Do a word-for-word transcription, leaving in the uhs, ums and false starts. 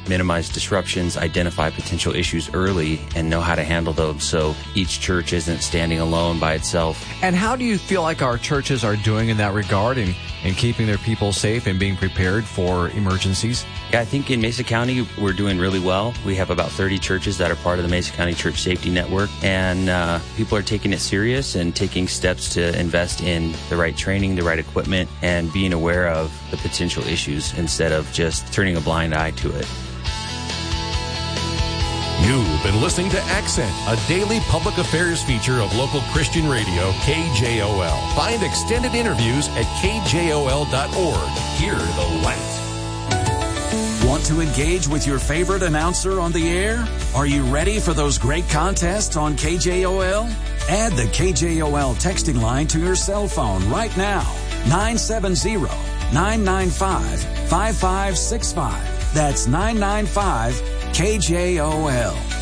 minimize disruptions, identify potential issues early, and know how to handle them so each church isn't standing alone by itself. And how do you feel like our churches are doing in that regard in, in keeping their people safe and being prepared for emergencies? Yeah, I think in Mesa County, we're doing really well. We have about thirty churches that are part of the Mesa County Church Safety Network, and uh, people are taking it serious and taking steps to invest in the right training, the right equipment, and being aware of the potential issues instead of just turning a blind eye to it. You've been listening to Accent, a daily public affairs feature of local Christian radio, K J O L. Find extended interviews at K J O L dot org. Hear the light. Want to engage with your favorite announcer on the air? Are you ready for those great contests on K J O L? Add the K J O L texting line to your cell phone right now. nine seven zero, nine nine five, five five six five. That's nine nine five K J O L.